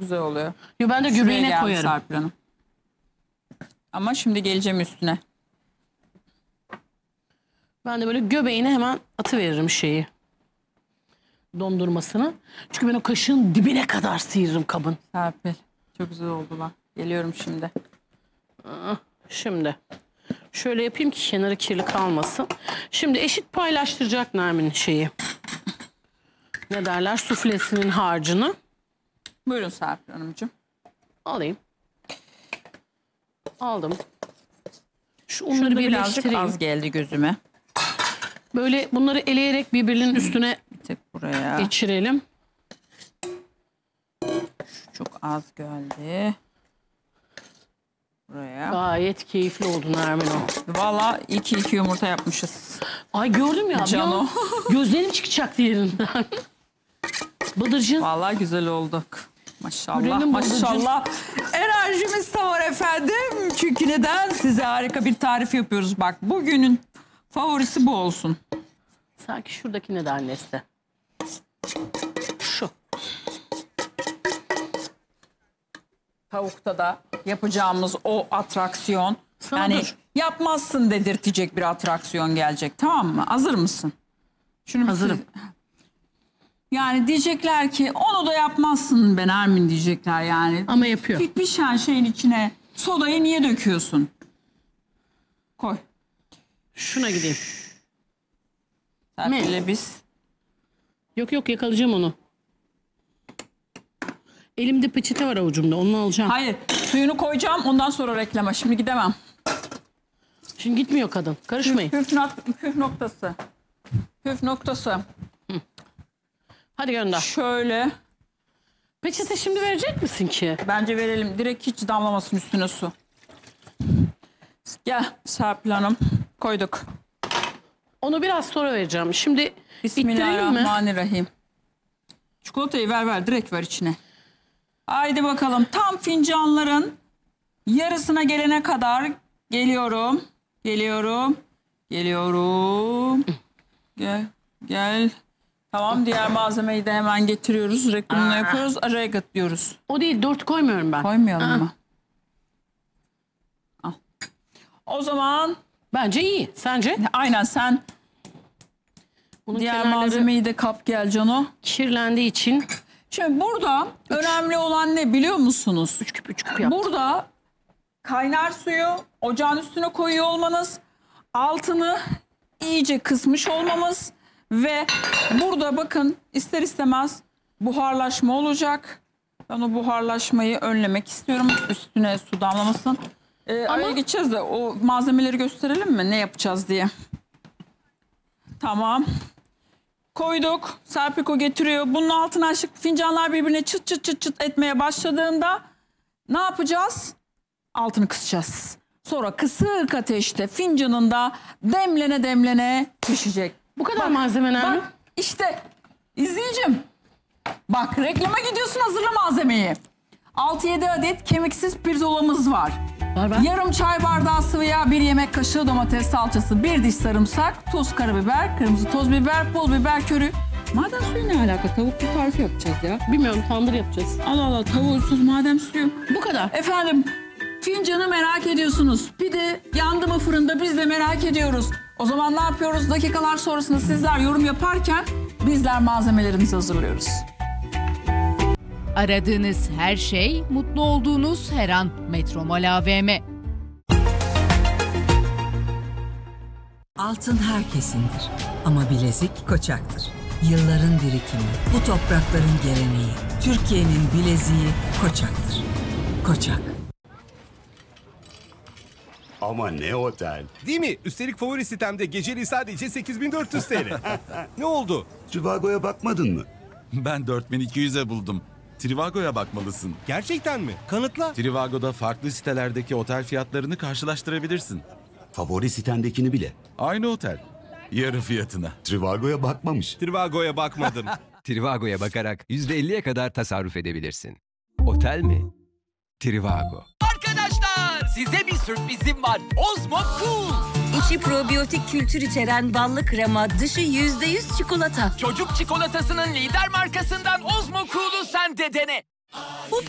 güzel oluyor. Yo, ben de Şuraya göbeğine geldi koyarım. Serpil Hanım. Ama şimdi geleceğim üstüne. Ben de böyle göbeğine hemen atıveririm şeyi. Dondurmasını. Çünkü ben o kaşığın dibine kadar sıyırırım kabın. Serpil. Çok güzel oldu lan. Geliyorum şimdi. Şimdi şöyle yapayım ki kenarı kirli kalmasın. Şimdi eşit paylaştıracak Nermin şeyi. Ne derler? Suflesinin harcını. Buyurun Serpil Hanımcığım. Alayım. Aldım. Şu Şunu unları da birazcık birleştireyim. az geldi gözüme. Böyle bunları eleyerek birbirinin üstüne Bir tek buraya. geçirelim. Çok az geldi. Buraya. Gayet keyifli oldu Nermin o. Valla iki yumurta yapmışız. Ay gördüm ya. Cano. Gözlerim çıkacaktı yerinden. Bıdırcın. Valla güzel olduk. Maşallah Yüreğim maşallah. Enerjimiz de var efendim. Çünkü neden? Size harika bir tarif yapıyoruz. Bak bugünün favorisi bu olsun. Sanki şuradaki ne de annesi. Şu. Tavukta da yapacağımız o atraksiyon. Sana yani dur. yapmazsın dedirtecek bir atraksiyon gelecek. Tamam mı? Hazır mısın? Şunu Hazırım. Yani diyecekler ki onu da yapmazsın be Nermin diyecekler yani. Ama yapıyor. Pişen şeyin içine sodayı niye döküyorsun? Koy. Şuna gideyim. Serpil'le biz. Yok yok yakalayacağım onu. Elimde peçete var avucumda, onu alacağım. Hayır, suyunu koyacağım ondan sonra reklama. Şimdi gidemem. Şimdi gitmiyor kadın. Karışmayın. Püf noktası. Püf noktası. Hadi gönder. Şöyle. Peçete şimdi verecek misin ki? Bence verelim. Direkt hiç damlamasın üstüne su. Gel Serpil Hanım. Koyduk. Onu biraz sonra vereceğim. Şimdi ittirelim mi? Bismillahirrahmanirrahim. Çikolatayı ver direkt ver içine. Haydi bakalım tam fincanların yarısına gelene kadar geliyorum. Gel. Tamam diğer malzemeyi de hemen getiriyoruz. Reklamını yapıyoruz. Araya diyoruz. O değil, 4 koymuyorum ben. Koymayalım mı? Al. O zaman Bence iyi. Sence? aynen sen Bunun diğer kenarları malzemeyi de kap gel Cano. kirlendiği için Şimdi burada önemli olan ne biliyor musunuz? 3 küp yaptım. Burada kaynar suyu ocağın üstüne koyuyor olmanız, altını iyice kısmış olmamız ve burada bakın ister istemez buharlaşma olacak. Ben o buharlaşmayı önlemek istiyorum. Üstüne su damlamasın. Araya geçeceğiz de o malzemeleri gösterelim mi ne yapacağız diye. Tamam. Koyduk. Serpiko getiriyor. Bunun altına açık fincanlar birbirine çıt çıt etmeye başladığında ne yapacağız? Altını kısacağız. Sonra kısık ateşte fincanında demlene pişecek. Bu kadar malzemeler mi? Bak işte izleyicim. Bak reklama gidiyorsun hazırla malzemeyi. 6-7 adet kemiksiz pirzolamız var. Var. Yarım çay bardağı sıvı yağ, 1 yemek kaşığı domates salçası, 1 diş sarımsak, tuz, karabiber, kırmızı toz biber, pul biber körü. Maden suyu ne alaka? Tavuk bir tarifi yapacağız ya. Bilmiyorum, tandır yapacağız. Allah tavuğsuz madem suyu. Bu kadar. Efendim fincanı merak ediyorsunuz. Pide yandı mı fırında biz de merak ediyoruz. O zaman ne yapıyoruz? Dakikalar sonrasında sizler yorum yaparken bizler malzemelerimizi hazırlıyoruz. Aradığınız her şey, mutlu olduğunuz her an. Metromol AVM. Altın herkesindir ama bilezik Koçak'tır. Yılların birikimi, bu toprakların geleneği, Türkiye'nin bileziği Koçak'tır. Koçak. Ama ne otel? Değil mi? Üstelik favori sitemde geceliği sadece 8400 TL. Ne oldu? Trivago'ya bakmadın mı? Ben 4200'e buldum. Trivago'ya bakmalısın. Gerçekten mi? Kanıtla. Trivago'da farklı sitelerdeki otel fiyatlarını karşılaştırabilirsin. Favori sitendekini bile. Aynı otel. Yarı fiyatına. Trivago'ya bakmamış. Trivago'ya bakmadım. Trivago'ya bakarak %50'ye kadar tasarruf edebilirsin. Otel mi? Trivago. Arkadaşlar size bir sürprizim var. Ozmo Cool. İçi probiyotik kültür içeren ballı krema, dışı %100 çikolata. Çocuk çikolatasının lider markasından Ozmo Cool'u sen de dene. Bu